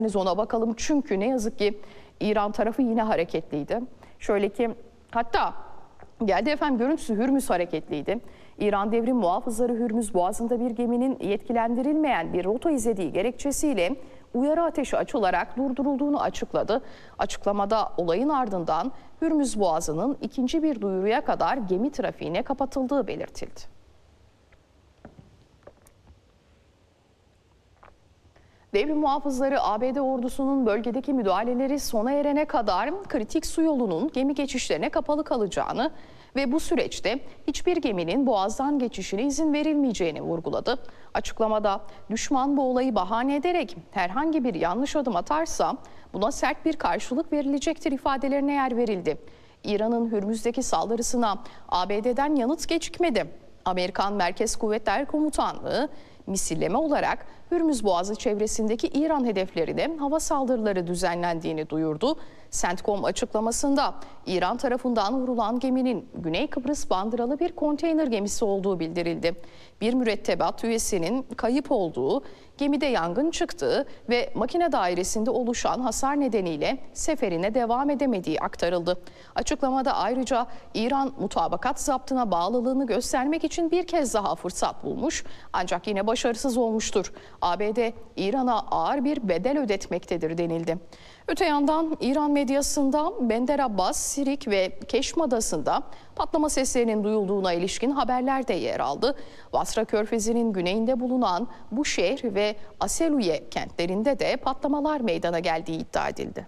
Ona bakalım çünkü ne yazık ki İran tarafı yine hareketliydi. Şöyle ki hatta geldi efendim görüntüsü Hürmüz hareketliydi. İran devrim muhafızları Hürmüz Boğazı'nda bir geminin yetkilendirilmeyen bir rota izlediği gerekçesiyle uyarı ateşi açılarak durdurulduğunu açıkladı. Açıklamada olayın ardından Hürmüz Boğazı'nın ikinci bir duyuruya kadar gemi trafiğine kapatıldığı belirtildi. Devrim muhafızları ABD ordusunun bölgedeki müdahaleleri sona erene kadar kritik su yolunun gemi geçişlerine kapalı kalacağını ve bu süreçte hiçbir geminin boğazdan geçişine izin verilmeyeceğini vurguladı. Açıklamada düşman bu olayı bahane ederek herhangi bir yanlış adım atarsa buna sert bir karşılık verilecektir ifadelerine yer verildi. İran'ın Hürmüz'deki saldırısına ABD'den yanıt gecikmedi. Amerikan Merkez Kuvvetler Komutanlığı misilleme olarak Hürmüz Boğazı çevresindeki İran hedeflerine hava saldırıları düzenlendiğini duyurdu. CENTCOM açıklamasında İran tarafından vurulan geminin Güney Kıbrıs bandıralı bir konteyner gemisi olduğu bildirildi. Bir mürettebat üyesinin kayıp olduğu, gemide yangın çıktığı ve makine dairesinde oluşan hasar nedeniyle seferine devam edemediği aktarıldı. Açıklamada ayrıca İran mutabakat zaptına bağlılığını göstermek için bir kez daha fırsat bulmuş ancak yine başarısız olmuştur. ABD İran'a ağır bir bedel ödetmektedir denildi. Öte yandan İran medyasında Bender Abbas, Sirik ve Keşm Adası'nda patlama seslerinin duyulduğuna ilişkin haberler de yer aldı. Basra Körfezi'nin güneyinde bulunan Buşehir ve Aseluye kentlerinde de patlamalar meydana geldiği iddia edildi.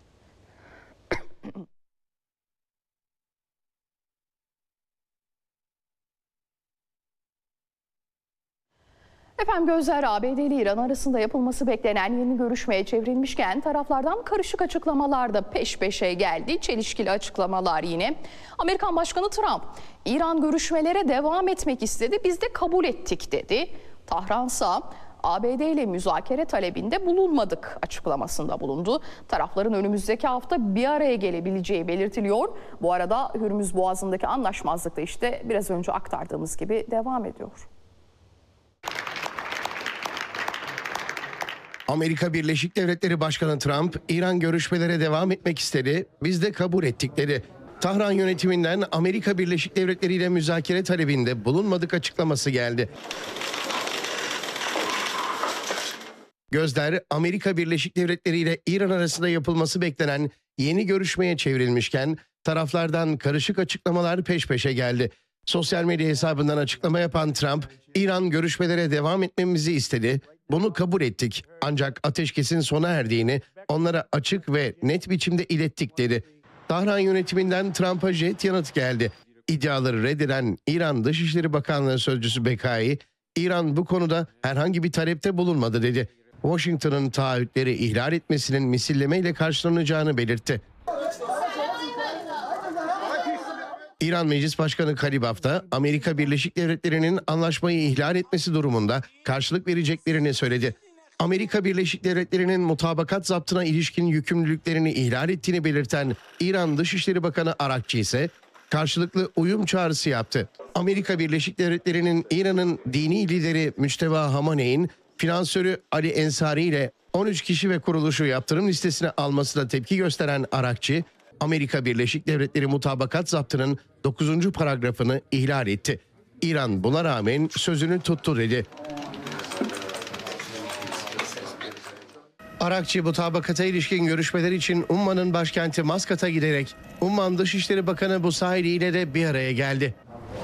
Efendim gözler ABD ile İran arasında yapılması beklenen yeni görüşmeye çevrilmişken taraflardan karışık açıklamalar da peş peşe geldi. Çelişkili açıklamalar yine. Amerikan Başkanı Trump, İran görüşmelere devam etmek istedi, biz de kabul ettik dedi. Tahransa ABD ile müzakere talebinde bulunmadık açıklamasında bulundu. Tarafların önümüzdeki hafta bir araya gelebileceği belirtiliyor. Bu arada Hürmüz Boğazı'ndaki anlaşmazlık da işte biraz önce aktardığımız gibi devam ediyor. Amerika Birleşik Devletleri Başkanı Trump, İran görüşmelere devam etmek istedi, biz de kabul ettik dedi. Tahran yönetiminden Amerika Birleşik Devletleri ile müzakere talebinde bulunmadık açıklaması geldi. Gözler Amerika Birleşik Devletleri ile İran arasında yapılması beklenen yeni görüşmeye çevrilmişken taraflardan karışık açıklamalar peş peşe geldi. Sosyal medya hesabından açıklama yapan Trump, İran görüşmelere devam etmemizi istedi, bunu kabul ettik ancak ateşkesin sona erdiğini onlara açık ve net biçimde ilettik dedi. Tahran yönetiminden Trump'a jet yanıt geldi. İddiaları reddeden İran Dışişleri Bakanlığı Sözcüsü Bekai, İran bu konuda herhangi bir talepte bulunmadı dedi. Washington'ın taahhütleri ihlal etmesinin misillemeyle karşılanacağını belirtti. İran Meclis Başkanı Karibaf da Amerika Birleşik Devletleri'nin anlaşmayı ihlal etmesi durumunda karşılık vereceklerini söyledi. Amerika Birleşik Devletleri'nin mutabakat zaptına ilişkin yükümlülüklerini ihlal ettiğini belirten İran Dışişleri Bakanı Arakçı ise karşılıklı uyum çağrısı yaptı. Amerika Birleşik Devletleri'nin İran'ın dini lideri Müçteba Hamaney'in finansörü Ali Ensari ile 13 kişi ve kuruluşu yaptırım listesine almasına tepki gösteren Arakçı, Amerika Birleşik Devletleri mutabakat zaptının 9. paragrafını ihlal etti. İran buna rağmen sözünü tuttu dedi. Arakçı mutabakata ilişkin görüşmeler için Umman'ın başkenti Maskat'a giderek Umman Dışişleri Bakanı Busayri ile de bir araya geldi.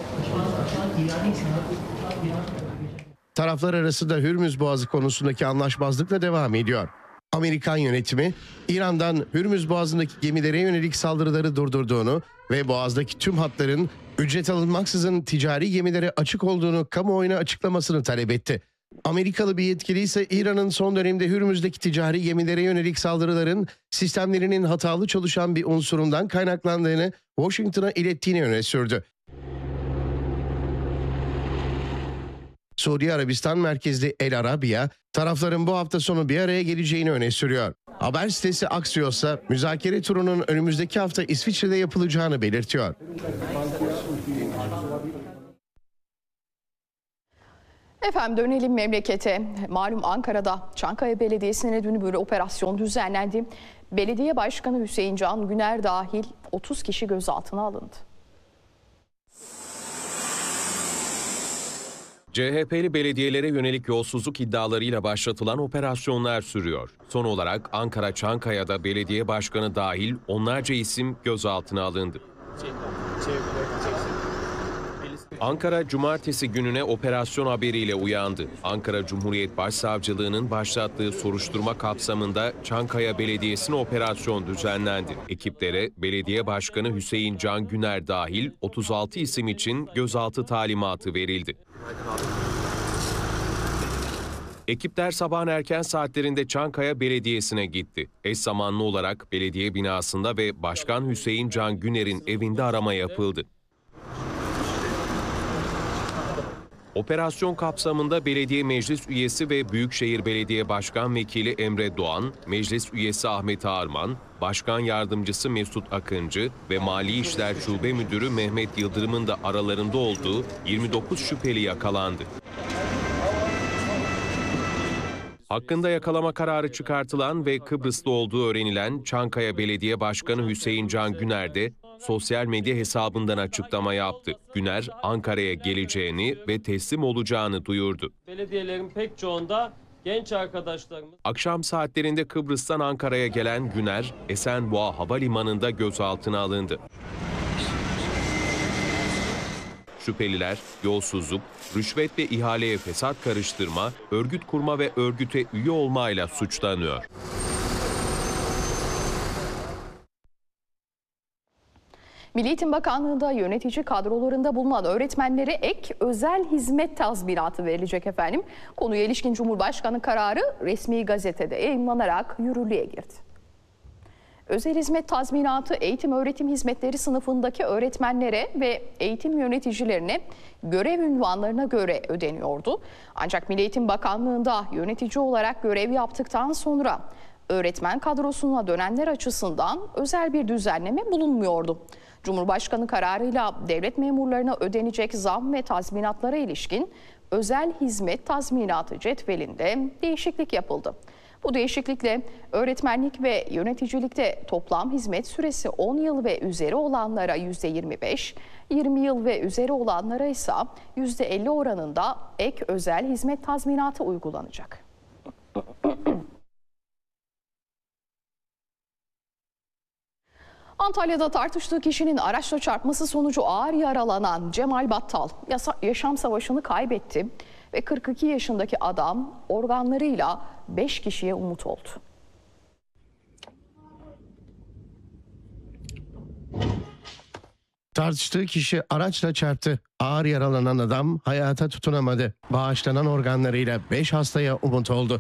Taraflar arasında Hürmüz Boğazı konusundaki anlaşmazlıkla devam ediyor. Amerikan yönetimi İran'dan Hürmüz Boğazı'ndaki gemilere yönelik saldırıları durdurduğunu ve Boğaz'daki tüm hatların ücret alınmaksızın ticari gemilere açık olduğunu kamuoyuna açıklamasını talep etti. Amerikalı bir yetkili ise İran'ın son dönemde Hürmüz'deki ticari gemilere yönelik saldırıların sistemlerinin hatalı çalışan bir unsurundan kaynaklandığını Washington'a ilettiğini öne sürdü. Suudi Arabistan merkezli El Arabiya, tarafların bu hafta sonu bir araya geleceğini öne sürüyor. Haber sitesi Axios ise müzakere turunun önümüzdeki hafta İsviçre'de yapılacağını belirtiyor. Efendim dönelim memlekete. Malum Ankara'da Çankaya Belediyesi'ne dün bir operasyon düzenlendi. Belediye Başkanı Hüseyin Can Güner dahil 30 kişi gözaltına alındı. CHP'li belediyelere yönelik yolsuzluk iddialarıyla başlatılan operasyonlar sürüyor. Son olarak Ankara Çankaya'da belediye başkanı dahil onlarca isim gözaltına alındı. Ankara cumartesi gününe operasyon haberiyle uyandı. Ankara Cumhuriyet Başsavcılığı'nın başlattığı soruşturma kapsamında Çankaya Belediyesi'ne operasyon düzenlendi. Ekiplere belediye başkanı Hüseyin Can Güner dahil 36 isim için gözaltı talimatı verildi. Ekipler sabahın erken saatlerinde Çankaya Belediyesi'ne gitti. Eş zamanlı olarak belediye binasında ve Başkan Hüseyin Can Güner'in evinde arama yapıldı. Operasyon kapsamında belediye meclis üyesi ve Büyükşehir Belediye Başkan Vekili Emre Doğan, meclis üyesi Ahmet Ağarman, Başkan Yardımcısı Mesut Akıncı ve Mali İşler Şube Müdürü Mehmet Yıldırım'ın da aralarında olduğu 29 şüpheli yakalandı. Hakkında yakalama kararı çıkartılan ve Kıbrıs'ta olduğu öğrenilen Çankaya Belediye Başkanı Hüseyin Can Güner de sosyal medya hesabından açıklama yaptı. Güner, Ankara'ya geleceğini ve teslim olacağını duyurdu. Belediyelerin pek çoğunda genç arkadaşlarımız... Akşam saatlerinde Kıbrıs'tan Ankara'ya gelen Güner, Esenboğa Havalimanı'nda gözaltına alındı. Şüpheliler, yolsuzluk, rüşvet ve ihaleye fesat karıştırma, örgüt kurma ve örgüte üye olmayla suçlanıyor. Milli Eğitim Bakanlığı'nda yönetici kadrolarında bulunan öğretmenlere ek özel hizmet tazminatı verilecek efendim. Konuya ilişkin Cumhurbaşkanı kararı resmi gazetede yayımlanarak yürürlüğe girdi. Özel hizmet tazminatı eğitim öğretim hizmetleri sınıfındaki öğretmenlere ve eğitim yöneticilerine görev ünvanlarına göre ödeniyordu. Ancak Milli Eğitim Bakanlığı'nda yönetici olarak görev yaptıktan sonra öğretmen kadrosuna dönenler açısından özel bir düzenleme bulunmuyordu. Cumhurbaşkanı kararıyla devlet memurlarına ödenecek zam ve tazminatlara ilişkin özel hizmet tazminatı cetvelinde değişiklik yapıldı. Bu değişiklikle öğretmenlik ve yöneticilikte toplam hizmet süresi 10 yıl ve üzeri olanlara %25, 20 yıl ve üzeri olanlara ise %50 oranında ek özel hizmet tazminatı uygulanacak. Antalya'da tartıştığı kişinin araçla çarpması sonucu ağır yaralanan Cemal Battal yaşam savaşını kaybetti ve 42 yaşındaki adam organlarıyla 5 kişiye umut oldu. Tartıştığı kişi araçla çarptı. Ağır yaralanan adam hayata tutunamadı. Bağışlanan organlarıyla 5 hastaya umut oldu.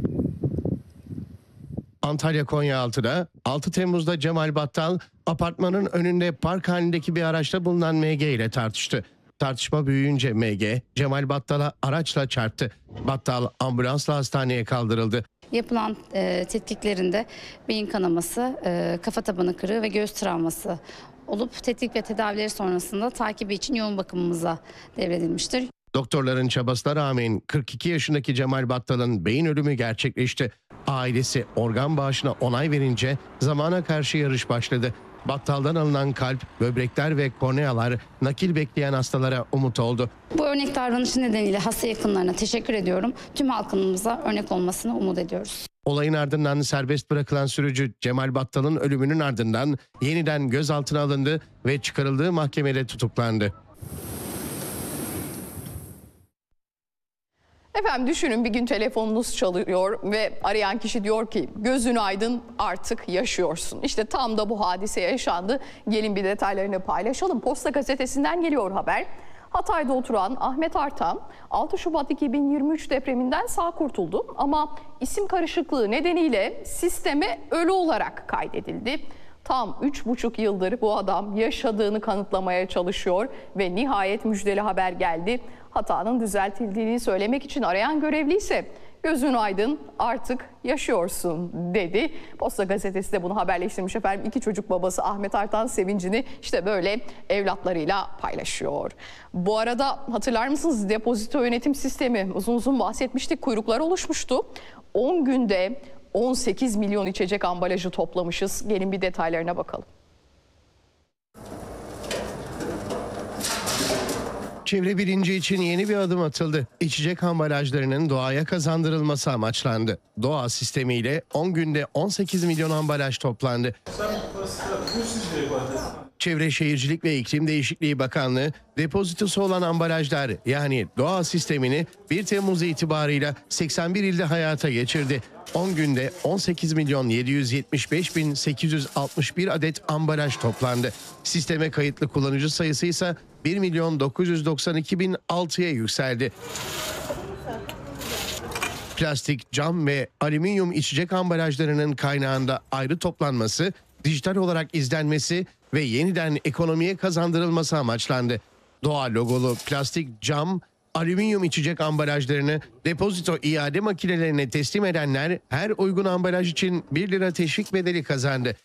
Antalya Konyaaltı'da 6 Temmuz'da Cemal Battal apartmanın önünde park halindeki bir araçta bulunan MG ile tartıştı. Tartışma büyüyünce MG Cemal Battal'a araçla çarptı. Battal ambulansla hastaneye kaldırıldı. Yapılan tetkiklerinde beyin kanaması, kafa tabanı kırığı ve göğüs travması olup tetkik ve tedavileri sonrasında takibi için yoğun bakımımıza devredilmiştir. Doktorların çabasına rağmen 42 yaşındaki Cemal Battal'ın beyin ölümü gerçekleşti. Ailesi organ bağışına onay verince zamana karşı yarış başladı. Battal'dan alınan kalp, böbrekler ve kornealar nakil bekleyen hastalara umut oldu. Bu örnek davranışı nedeniyle hasta yakınlarına teşekkür ediyorum. Tüm halkımıza örnek olmasını umut ediyoruz. Olayın ardından serbest bırakılan sürücü Cemal Battal'ın ölümünün ardından yeniden gözaltına alındı ve çıkarıldığı mahkemede tutuklandı. Efendim düşünün, bir gün telefonunuz çalıyor ve arayan kişi diyor ki gözün aydın, artık yaşıyorsun. İşte tam da bu hadise yaşandı. Gelin bir detaylarını paylaşalım. Posta Gazetesi'nden geliyor haber. Hatay'da oturan Ahmet Artan 6 Şubat 2023 depreminden sağ kurtuldu ama isim karışıklığı nedeniyle sisteme ölü olarak kaydedildi. Tam 3,5 yıldır bu adam yaşadığını kanıtlamaya çalışıyor ve nihayet müjdeli haber geldi. Hatanın düzeltildiğini söylemek için arayan görevli ise Gözün aydın, artık yaşıyorsun dedi. Posta Gazetesi de bunu haberleştirmiş efendim. 2 çocuk babası Ahmet Artan sevincini işte böyle evlatlarıyla paylaşıyor. Bu arada hatırlar mısınız, depozito yönetim sistemi, uzun uzun bahsetmiştik, kuyruklar oluşmuştu. 10 günde 18 milyon içecek ambalajı toplamışız. Gelin bir detaylarına bakalım. Çevre bilinci için yeni bir adım atıldı. İçecek ambalajlarının doğaya kazandırılması amaçlandı. Doğa sistemiyle 10 günde 18 milyon ambalaj toplandı. Çevre Şehircilik ve İklim Değişikliği Bakanlığı depozitosu olan ambalajlar, yani doğa sistemini 1 Temmuz itibarıyla 81 ilde hayata geçirdi. 10 günde 18 milyon 775 bin 861 adet ambalaj toplandı. Sisteme kayıtlı kullanıcı sayısı ise 1 milyon 992 bin 6'ya yükseldi. Plastik, cam ve alüminyum içecek ambalajlarının kaynağında ayrı toplanması, dijital olarak izlenmesi ve yeniden ekonomiye kazandırılması amaçlandı. Doğa logolu plastik, cam, alüminyum içecek ambalajlarını depozito iade makinelerine teslim edenler her uygun ambalaj için 1 lira teşvik bedeli kazandı.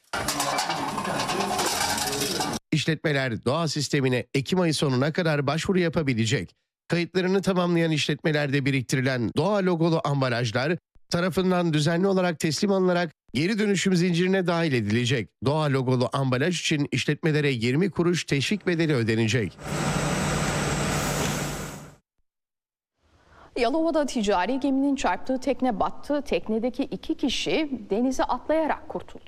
İşletmeler doğa sistemine Ekim ayı sonuna kadar başvuru yapabilecek. Kayıtlarını tamamlayan işletmelerde biriktirilen doğa logolu ambalajlar tarafından düzenli olarak teslim alınarak geri dönüşüm zincirine dahil edilecek. Doğa logolu ambalaj için işletmelere 20 kuruş teşvik bedeli ödenecek. Yalova'da ticari geminin çarptığı tekne battı. Teknedeki 2 kişi denize atlayarak kurtuldu.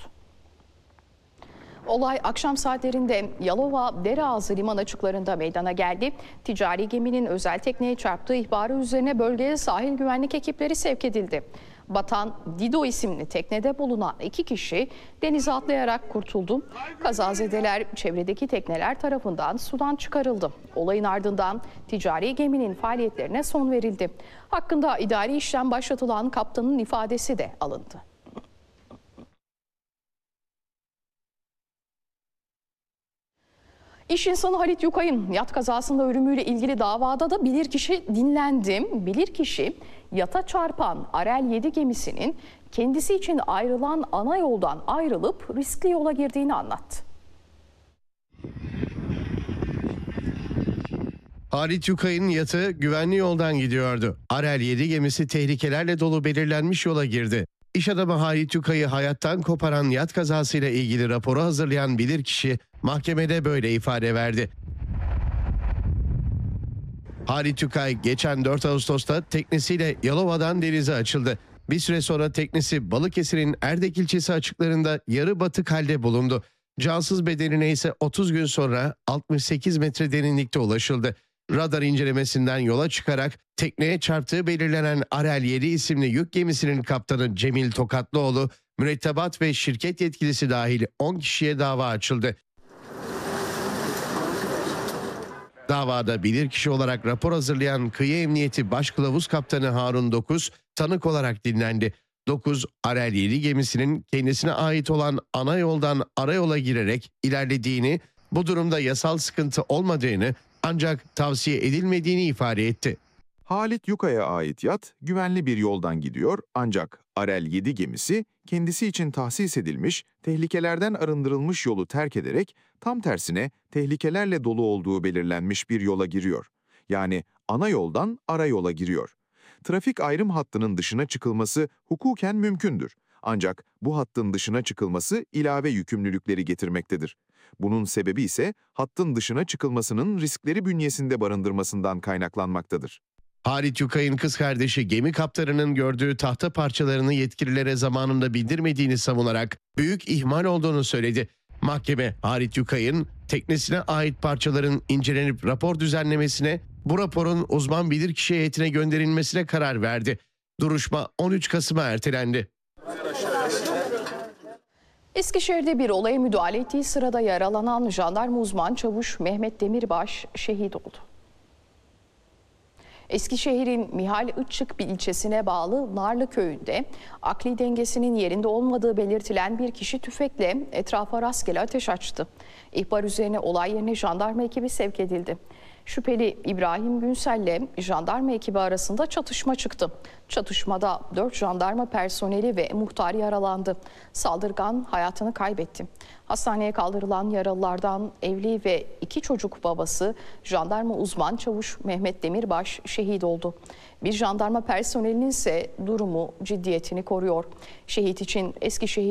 Olay akşam saatlerinde Yalova Dereağızı liman açıklarında meydana geldi. Ticari geminin özel tekneye çarptığı ihbarı üzerine bölgeye sahil güvenlik ekipleri sevk edildi. Batan Dido isimli teknede bulunan 2 kişi denize atlayarak kurtuldu. Kazazedeler çevredeki tekneler tarafından sudan çıkarıldı. Olayın ardından ticari geminin faaliyetlerine son verildi. Hakkında idari işlem başlatılan kaptanın ifadesi de alındı. İş insanı Halit Yukay'ın yat kazasında ölümüyle ilgili davada da bilirkişi dinlendi. Bilirkişi yata çarpan Arel 7 gemisinin kendisi için ayrılan ana yoldan ayrılıp riskli yola girdiğini anlattı. Halit Yukay'ın yatı güvenli yoldan gidiyordu. Arel 7 gemisi tehlikelerle dolu belirlenmiş yola girdi. İş adamı Halit Yukay'ı hayattan koparan yat kazasıyla ilgili raporu hazırlayan bilirkişi mahkemede böyle ifade verdi. Halit Yukay geçen 4 Ağustos'ta teknesiyle Yalova'dan denize açıldı. Bir süre sonra teknesi Balıkesir'in Erdek ilçesi açıklarında yarı batık halde bulundu. Cansız bedenine ise 30 gün sonra 68 metre derinlikte ulaşıldı. Radar incelemesinden yola çıkarak tekneye çarptığı belirlenen Arel 7 isimli yük gemisinin kaptanı Cemil Tokatlıoğlu, mürettebat ve şirket yetkilisi dahil 10 kişiye dava açıldı. Davada bilirkişi olarak rapor hazırlayan Kıyı Emniyeti Başkılavuz Kaptanı Harun Dokuz tanık olarak dinlendi. Dokuz, Arel 7 gemisinin kendisine ait olan ana yoldan arayola girerek ilerlediğini, bu durumda yasal sıkıntı olmadığını ancak tavsiye edilmediğini ifade etti. Halit Yukay'a ait yat güvenli bir yoldan gidiyor ancak Arel 7 gemisi kendisi için tahsis edilmiş, tehlikelerden arındırılmış yolu terk ederek tam tersine tehlikelerle dolu olduğu belirlenmiş bir yola giriyor. Yani ana yoldan ara yola giriyor. Trafik ayrım hattının dışına çıkılması hukuken mümkündür. Ancak bu hattın dışına çıkılması ilave yükümlülükleri getirmektedir. Bunun sebebi ise hattın dışına çıkılmasının riskleri bünyesinde barındırmasından kaynaklanmaktadır. Halit Yukay'ın kız kardeşi gemi kaptanının gördüğü tahta parçalarını yetkililere zamanında bildirmediğini savunarak büyük ihmal olduğunu söyledi. Mahkeme Halit Yukay'ın teknesine ait parçaların incelenip rapor düzenlemesine, bu raporun uzman bilirkişi heyetine gönderilmesine karar verdi. Duruşma 13 Kasım'a ertelendi. Eskişehir'de bir olaya müdahale ettiği sırada yaralanan jandarma uzman çavuş Mehmet Demirbaş şehit oldu. Eskişehir'in Mihal Itçık bir ilçesine bağlı Narlı köyünde akli dengesinin yerinde olmadığı belirtilen bir kişi tüfekle etrafa rastgele ateş açtı. İhbar üzerine olay yerine jandarma ekibi sevk edildi. Şüpheli İbrahim Günsel'le jandarma ekibi arasında çatışma çıktı. Çatışmada 4 jandarma personeli ve muhtar yaralandı. Saldırgan hayatını kaybetti. Hastaneye kaldırılan yaralılardan evli ve 2 çocuk babası jandarma uzman çavuş Mehmet Demirbaş şehit oldu. Bir jandarma personelinin ise durumu ciddiyetini koruyor. Şehit için Eskişehir